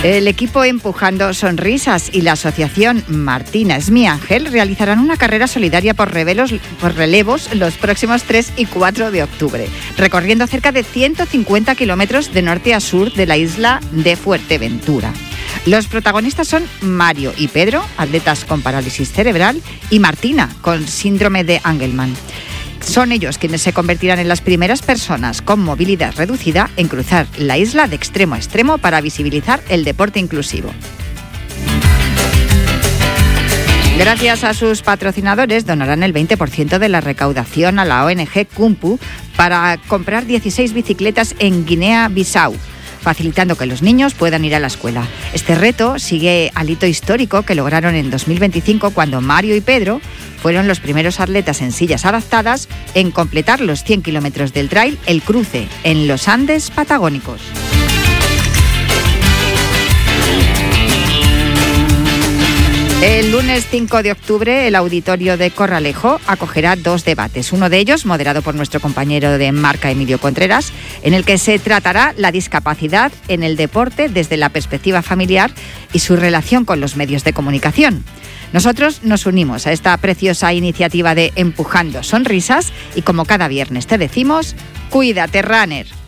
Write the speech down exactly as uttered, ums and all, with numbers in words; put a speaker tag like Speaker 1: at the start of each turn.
Speaker 1: El equipo Empujando Sonrisas y la asociación Martina es mi ángel realizarán una carrera solidaria por, revelos, por relevos los próximos tres y cuatro de octubre, recorriendo cerca de ciento cincuenta kilómetros de norte a sur de la isla de Fuerteventura. Los protagonistas son Mario y Pedro, atletas con parálisis cerebral, y Martina, con síndrome de Angelman. Son ellos quienes se convertirán en las primeras personas con movilidad reducida en cruzar la isla de extremo a extremo para visibilizar el deporte inclusivo. Gracias a sus patrocinadores, donarán el veinte por ciento de la recaudación a la O N G Kumpu para comprar dieciséis bicicletas en Guinea-Bissau, facilitando que los niños puedan ir a la escuela. Este reto sigue al hito histórico que lograron en dos mil veinticinco cuando Mario y Pedro fueron los primeros atletas en sillas adaptadas en completar los cien kilómetros del trail El Cruce, en los Andes patagónicos. El lunes cinco de octubre, el auditorio de Corralejo acogerá dos debates. Uno de ellos, moderado por nuestro compañero de Marca, Emilio Contreras, en el que se tratará la discapacidad en el deporte desde la perspectiva familiar y su relación con los medios de comunicación. Nosotros nos unimos a esta preciosa iniciativa de Empujando Sonrisas y, como cada viernes te decimos, cuídate, runner.